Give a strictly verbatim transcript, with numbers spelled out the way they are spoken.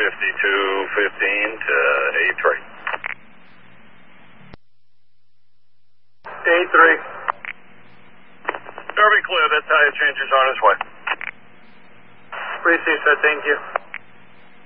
fifty-two fifteen to A three. A three. Very clear, that tire change is on its way. Appreciate that, thank you.